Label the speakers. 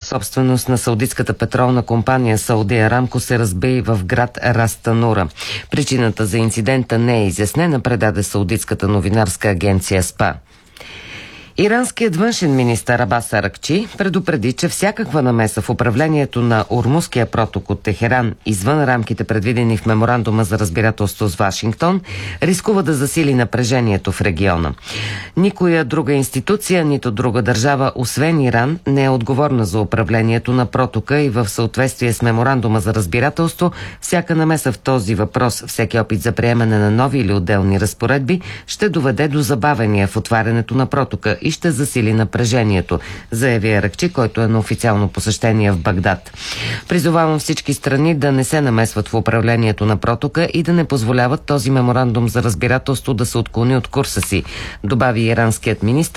Speaker 1: собственост на саудитската петролна компания Сауди Арамко, се разби в град Рас Танура. Причината за инцидента не е изяснена, предаде саудитската новинарска агенция СПА. Иранският външен министър Абас Аракчи предупреди, че всякаква намеса в управлението на Ормузския проток от Техеран извън рамките, предвидени в меморандума за разбирателство с Вашингтон, рискува да засили напрежението в региона. Никоя друга институция, нито друга държава, освен Иран, не е отговорна за управлението на протока и в съответствие с меморандума за разбирателство, всяка намеса в този въпрос, всеки опит за приемане на нови или отделни разпоредби ще доведе до забавения в отварянето на протока и ще засили напрежението, заяви Аракчи, който е на официално посещение в Багдад. Призовавам всички страни да не се намесват в управлението на протока и да не позволяват този меморандум за разбирателство да се отклони от курса си, добави иранският министър.